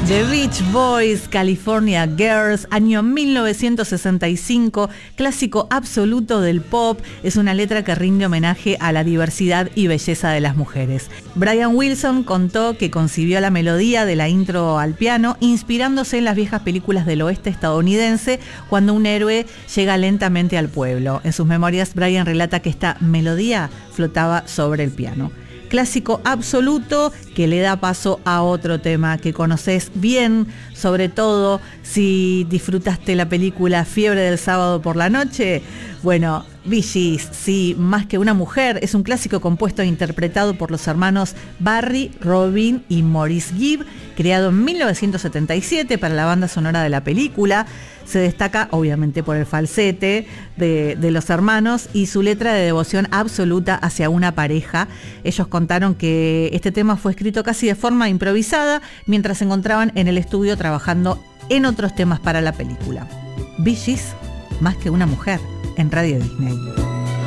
The Beach Boys, California Girls, año 1965, clásico absoluto del pop. Es una letra que rinde homenaje a la diversidad y belleza de las mujeres. Brian Wilson contó que concibió la melodía de la intro al piano inspirándose en las viejas películas del oeste estadounidense cuando un héroe llega lentamente al pueblo. En sus memorias, Brian relata que esta melodía flotaba sobre el piano. Clásico absoluto que le da paso a otro tema que conoces bien, sobre todo si disfrutaste la película Fiebre del sábado por la noche. Bueno, Bee Gees, sí, Más que una mujer, es un clásico compuesto e interpretado por los hermanos Barry, Robin y Maurice Gibb, creado en 1977 para la banda sonora de la película. Se destaca obviamente por el falsete de los hermanos y su letra de devoción absoluta hacia una pareja. Ellos contaron que este tema fue escrito casi de forma improvisada mientras se encontraban en el estudio trabajando en otros temas para la película. Bee Gees, Más que una mujer, en Radio Disney.